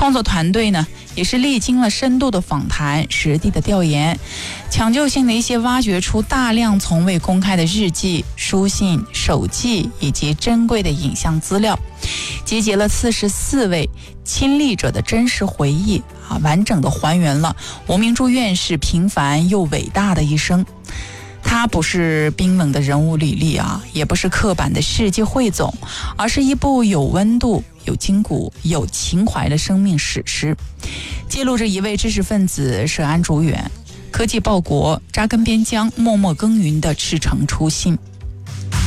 创作团队呢，也是历经了深度的访谈、实地的调研，抢救性的一些挖掘出大量从未公开的日记、书信、手记以及珍贵的影像资料，集结了44位亲历者的真实回忆完整的还原了吴明珠院士平凡又伟大的一生。它不是冰冷的人物履历也不是刻板的事迹汇总，而是一部有温度、有筋骨、有情怀的生命史诗，记录着一位知识分子舍安逐远、科技报国、扎根边疆、默默耕耘的赤诚初心。